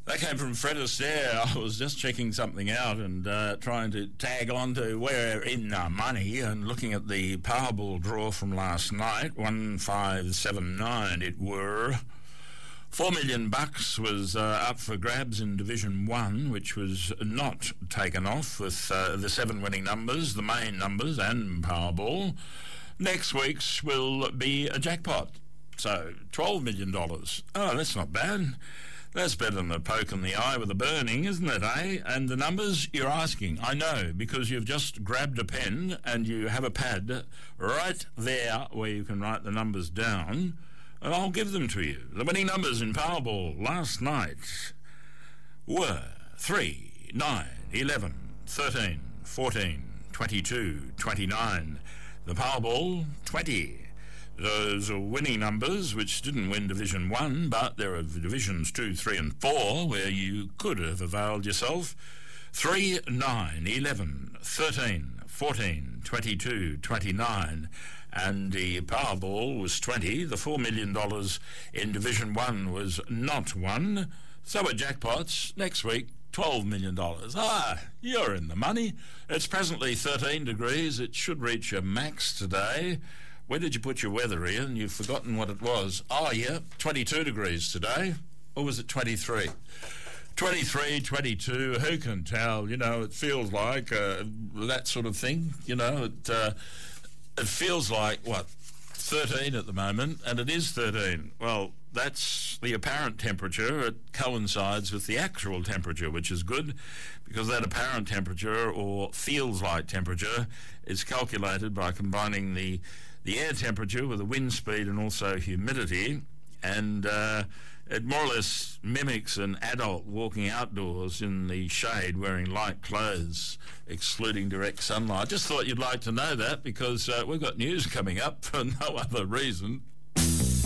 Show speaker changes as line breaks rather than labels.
That came from Fred Astaire. I was just checking something out and trying to tag on to where in the money and looking at the Powerball draw from last night, 1579 it were. $4 million was up for grabs in Division 1, which was not taken off with the 7 winning numbers, the main numbers and Powerball. Next week's will be a jackpot. So, $12 million. Oh, that's not bad. That's better than a poke in the eye with a burning, isn't it, eh? And the numbers you're asking, I know, because you've just grabbed a pen and you have a pad right there where you can write the numbers down, and I'll give them to you. The winning numbers in Powerball last night were 3, 9, 11, 13, 14, 22, 29. The Powerball, 20. Those are winning numbers which didn't win Division 1, but there are Divisions 2, 3 and 4 where you could have availed yourself. 3, 9, 11, 13, 14, 22, 29, and the Powerball was 20. The $4 million in Division 1 was not won. So are jackpots next week. $12 million. You're in the money. It's presently 13 degrees. It should reach a max today. Where did you put your weather, Ian? You've forgotten what it was. Oh, yeah, 22 degrees today. Or was it 23? 23, 22, who can tell? You know, it feels like that sort of thing. You know, it feels like, 13 at the moment, and it is 13. Well, that's the apparent temperature. It coincides with the actual temperature, which is good, because that apparent temperature, or feels like temperature, is calculated by combining the air temperature with the wind speed and also humidity, and it more or less mimics an adult walking outdoors in the shade wearing light clothes, excluding direct sunlight. Just thought you'd like to know that, because we've got news coming up for no other reason.